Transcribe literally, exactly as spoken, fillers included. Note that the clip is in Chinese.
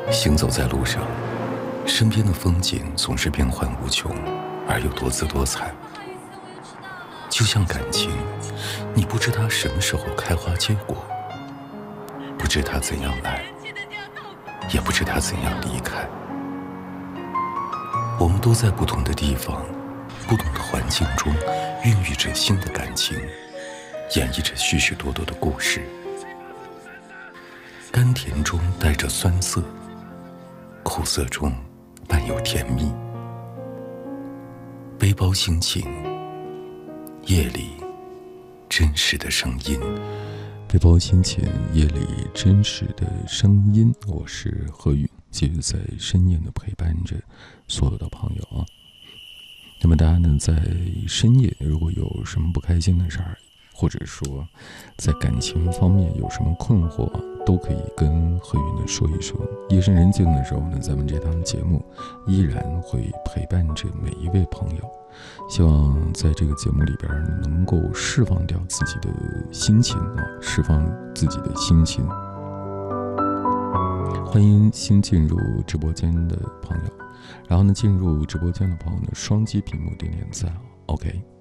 行走在路上，身边的风景总是变幻无穷，而又多姿多彩。就像感情，你不知它什么时候开花结果，不知它怎样来，也不知它怎样离开。我们都在不同的地方，不同的环境中，孕育着新的感情，演绎着许许多多的故事。甘甜中带着酸涩，苦涩中伴有甜蜜。背包心情，夜里真实的声音。 背包心情，夜里真实的声音。我是何宇，继续在深夜的陪伴着所有的朋友啊。那么大家呢，在深夜如果有什么不开心的事儿，或者说在感情方面有什么困惑，都可以跟何宇呢说一说。夜深人静的时候呢，咱们这档节目依然会陪伴着每一位朋友。希望在这个节目里边能够释放掉自己的心情啊，释放自己的心情。欢迎新进入直播间的朋友，然后呢，进入直播间的朋友呢，双击屏幕点点赞 ，OK。